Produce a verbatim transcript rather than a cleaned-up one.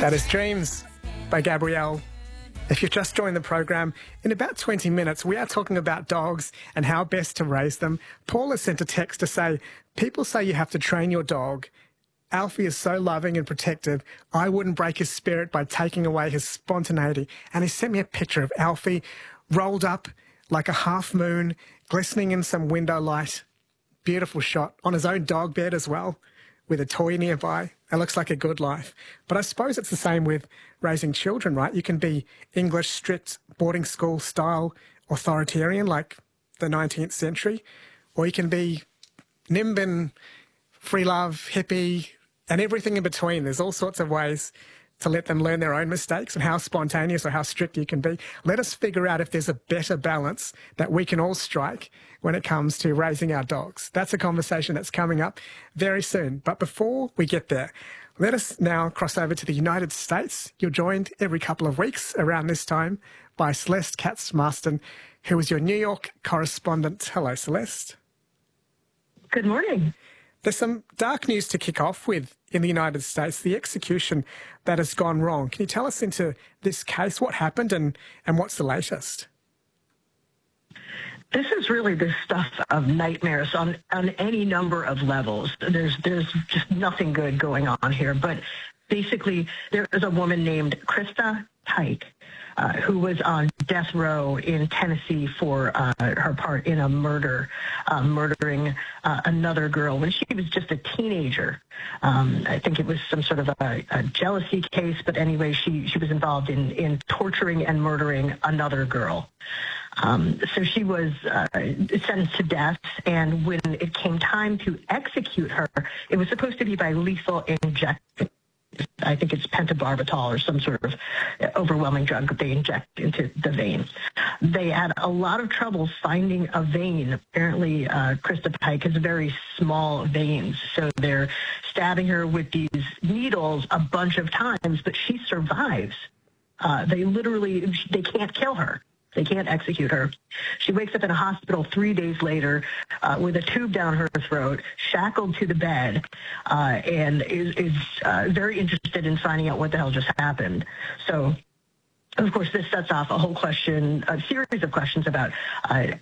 That is Dreams by Gabrielle. If you've just joined the program, in about twenty minutes, we are talking about dogs and how best to raise them. Paul has sent a text to say, people say you have to train your dog. Alfie is so loving and protective. I wouldn't break his spirit by taking away his spontaneity. And he sent me a picture of Alfie rolled up like a half moon, glistening in some window light. Beautiful shot on his own dog bed as well, with a toy nearby. It looks like a good life. But I suppose it's the same with raising children, right? You can be English, strict, boarding school style, authoritarian like the nineteenth century, or you can be Nimbin, free love, hippie, and everything in between. There's all sorts of ways to let them learn their own mistakes and how spontaneous or how strict you can be. Let us figure out if there's a better balance that we can all strike when it comes to raising our dogs. That's a conversation that's coming up very soon. But before we get there, let us now cross over to the United States. You're joined every couple of weeks around this time by Celeste Katz-Marston, who is your New York correspondent. Hello, Celeste. Good morning. There's some dark news to kick off with in the United States, the execution that has gone wrong. Can you tell us into this case, what happened and, and what's the latest? This is really the stuff of nightmares on, on any number of levels. There's, there's just nothing good going on here. But basically, there is a woman named Krista Pike, Uh, who was on death row in Tennessee for uh, her part in a murder, uh, murdering uh, another girl when she was just a teenager. Um, I think it was some sort of a, a jealousy case, but anyway, she, she was involved in, in torturing and murdering another girl. Um, so she was uh, sentenced to death, and when it came time to execute her, it was supposed to be by lethal injection. I think it's pentobarbital or some sort of overwhelming drug that they inject into the vein. They had a lot of trouble finding a vein. Apparently, uh, Krista Pike has very small veins, so they're stabbing her with these needles a bunch of times, but she survives. Uh, they literally, they can't kill her. They can't execute her. She wakes up in a hospital three days later uh, with a tube down her throat, shackled to the bed, uh, and is, is uh, very interested in finding out what the hell just happened. So, of course, this sets off a whole question, a series of questions about uh,